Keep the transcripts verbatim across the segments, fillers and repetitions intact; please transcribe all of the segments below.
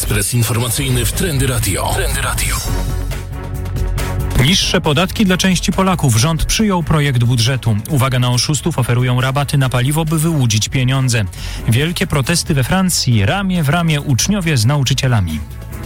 Ekspres informacyjny w Trendy Radio. Trendy Radio. Niższe podatki dla części Polaków. Rząd przyjął projekt budżetu. Uwaga na oszustów, oferują rabaty na paliwo, by wyłudzić pieniądze. Wielkie protesty we Francji. Ramię w ramię uczniowie z nauczycielami.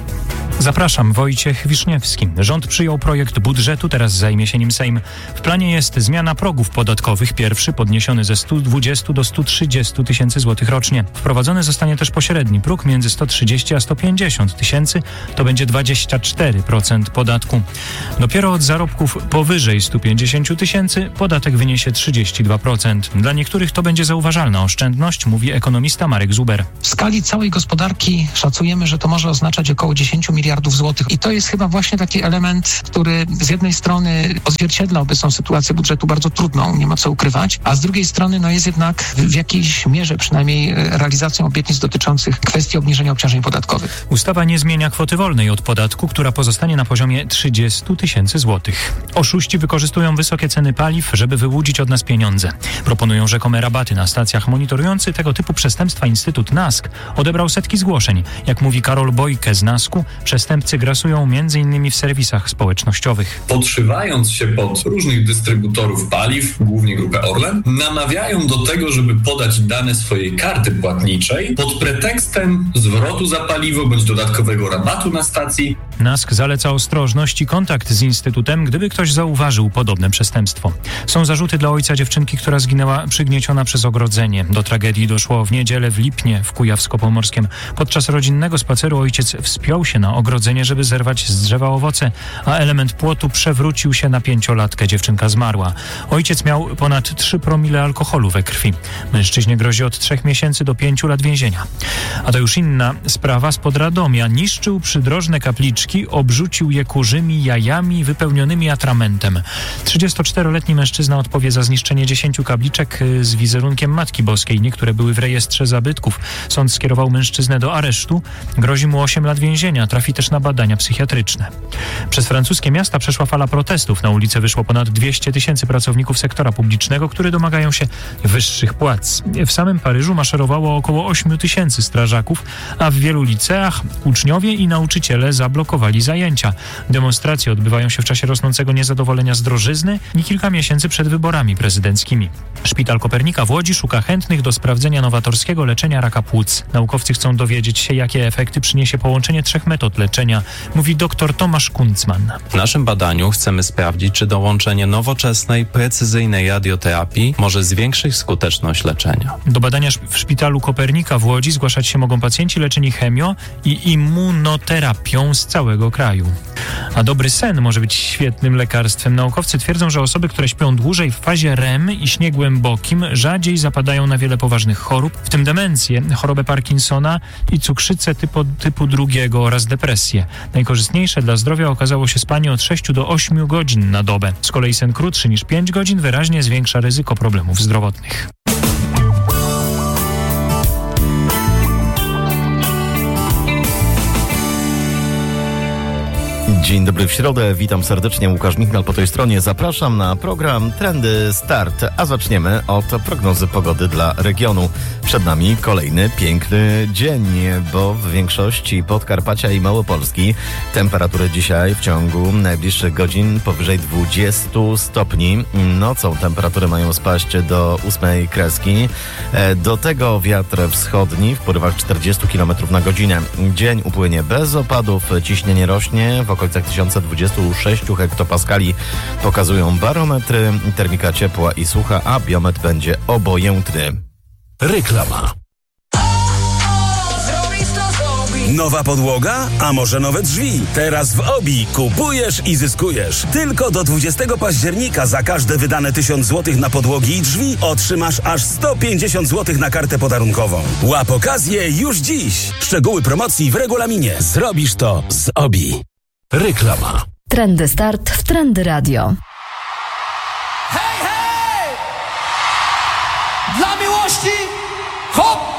Zapraszam, Wojciech Wiszniewski. Rząd przyjął projekt budżetu, teraz zajmie się nim Sejm. W planie jest zmiana progów podatkowych. Pierwszy podniesiony ze stu dwudziestu do stu trzydziestu tysięcy złotych rocznie. Wprowadzony zostanie też pośredni próg między sto trzydzieści a sto pięćdziesiąt tysięcy. To będzie dwadzieścia cztery procent podatku. Dopiero od zarobków powyżej stu pięćdziesięciu tysięcy podatek wyniesie trzydzieści dwa procent. Dla niektórych to będzie zauważalna oszczędność, mówi ekonomista Marek Zuber. W skali całej gospodarki szacujemy, że to może oznaczać około dziesięć miliardów złotych. I to jest chyba właśnie taki element, który z jednej strony odzwierciedla obecną sytuację budżetu bardzo trudną, nie ma co ukrywać, a z drugiej strony no jest jednak w jakiejś mierze przynajmniej realizacją obietnic dotyczących kwestii obniżenia obciążeń podatkowych. Ustawa nie zmienia kwoty wolnej od podatku, która pozostanie na poziomie trzydziestu tysięcy złotych. Oszuści wykorzystują wysokie ceny paliw, żeby wyłudzić od nas pieniądze. Proponują rzekome rabaty na stacjach. Monitorujący tego typu przestępstwa Instytut NASK odebrał setki zgłoszeń. Jak mówi Karol Bojke z NASK-u, przestępcy grasują między innymi w serwisach społecznościowych. Podszywając się pod różnych dystrybutorów paliw, głównie grupę Orlen, namawiają do tego, żeby podać dane swojej karty płatniczej pod pretekstem zwrotu za paliwo bądź dodatkowego rabatu na stacji. NASK zaleca ostrożność i kontakt z Instytutem, gdyby ktoś zauważył podobne przestępstwo. Są zarzuty dla ojca dziewczynki, która zginęła przygnieciona przez ogrodzenie. Do tragedii doszło w niedzielę w Lipnie w Kujawsko-Pomorskiem. Podczas rodzinnego spaceru ojciec wspiął się na ogrodzenie, żeby zerwać z drzewa owoce, a element płotu przewrócił się na pięciolatkę. Dziewczynka zmarła. Ojciec miał ponad trzy promile alkoholu we krwi. Mężczyźnie grozi od trzech miesięcy do pięciu lat więzienia. A to już inna sprawa spod Radomia. Niszczył przydrożne kapliczki, obrzucił je kurzymi jajami wypełnionymi atramentem. trzydziestoczteroletni mężczyzna odpowie za zniszczenie dziesięciu kapliczek z wizerunkiem Matki Boskiej. Niektóre były w rejestrze zabytków. Sąd skierował mężczyznę do aresztu. Grozi mu osiem lat więzienia. Trafi też na badania psychiatryczne. Przez francuskie miasta przeszła fala protestów. Na ulicę wyszło ponad dwieście tysięcy pracowników sektora publicznego, którzy domagają się wyższych płac. W samym Paryżu maszerowało około ośmiu tysięcy strażaków, a w wielu liceach uczniowie i nauczyciele zablokowali zajęcia. Demonstracje odbywają się w czasie rosnącego niezadowolenia z drożyzny i kilka miesięcy przed wyborami prezydenckimi. Szpital Kopernika w Łodzi szuka chętnych do sprawdzenia nowatorskiego leczenia raka płuc. Naukowcy chcą dowiedzieć się, jakie efekty przyniesie połączenie trzech metod leczenia, mówi dr Tomasz Kunzman. W naszym badaniu chcemy sprawdzić, czy dołączenie nowoczesnej, precyzyjnej radioterapii może zwiększyć skuteczność leczenia. Do badania w Szpitalu Kopernika w Łodzi zgłaszać się mogą pacjenci leczeni chemio i immunoterapią z całego kraju. A dobry sen może być świetnym lekarstwem. Naukowcy twierdzą, że osoby, które śpią dłużej w fazie R E M i śnie głębokim, rzadziej zapadają na wiele poważnych chorób, w tym demencję, chorobę Parkinsona i cukrzycę typu, typu drugiego oraz depresję. Najkorzystniejsze dla zdrowia okazało się spanie od sześciu do ośmiu godzin na dobę. Z kolei sen krótszy niż pięć godzin wyraźnie zwiększa ryzyko problemów zdrowotnych. Dzień dobry w środę, witam serdecznie, Łukasz Michnal po tej stronie. Zapraszam na program Trendy Start, a zaczniemy od prognozy pogody dla regionu. Przed nami kolejny piękny dzień, bo w większości Podkarpacia i Małopolski temperatury dzisiaj w ciągu najbliższych godzin powyżej dwudziestu stopni. Nocą temperatury mają spaść do ósmej kreski. Do tego wiatr wschodni w porywach czterdziestu kilometrów na godzinę. Dzień upłynie bez opadów, ciśnienie rośnie w okolicach tysiąc dwadzieścia sześć hektopaskali pokazują barometry, termika ciepła i sucha, a biometr będzie obojętny. Reklama. Nowa podłoga? A może nowe drzwi? Teraz w Obi kupujesz i zyskujesz. Tylko do dwudziestego października za każde wydane tysiąc złotych na podłogi i drzwi otrzymasz aż sto pięćdziesiąt złotych na kartę podarunkową. Łap okazję już dziś. Szczegóły promocji w regulaminie. Zrobisz to z Obi. Reklama. Trendy Start w Trendy Radio. Hej, hej! Dla miłości hop!